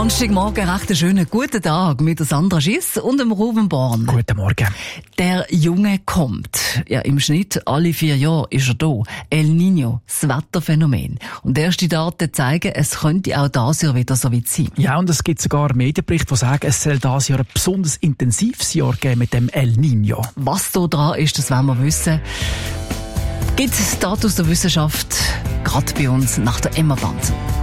Donnerstagmorgen, recht einen schönen guten Tag mit der Sandra Schiss und dem Ruben Born. Guten Morgen. Der Junge kommt. Ja, im Schnitt alle 4 Jahre ist er da. El Niño, das Wetterphänomen. Und erste Daten zeigen, es könnte auch dieses Jahr wieder so weit sein. Ja, und es gibt sogar Medienberichte, die sagen, es soll dieses Jahr ein besonders intensives Jahr geben mit dem El Niño. Was da dran ist, das wollen wir wissen. Gibt es Daten aus der Wissenschaft, gerade bei uns nach der Emma Banzer.